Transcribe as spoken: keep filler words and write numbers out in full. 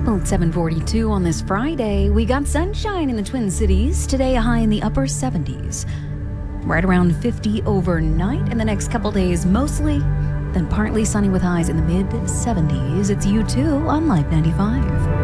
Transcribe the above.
Well, it's seven forty-two on this Friday. We got sunshine in the Twin Cities. Today, a high in the upper seventies. Right around fifty overnight, and the next couple days mostly, then partly sunny with highs in the mid seventies. It's U two on Live ninety-five.